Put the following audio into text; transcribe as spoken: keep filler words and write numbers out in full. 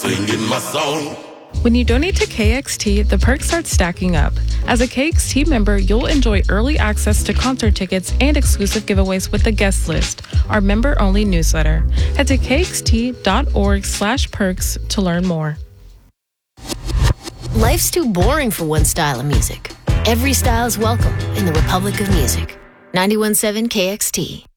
singing my song. When you donate to K X T, the perks start stacking up. As a K X T member, you'll enjoy early access to concert tickets and exclusive giveaways with the guest list, our member-only newsletter. Head to kxt.org slash perks to learn more. Life's too boring for one style of music. Every style is welcome in the Republic of Music. ninety-one point seven K X T.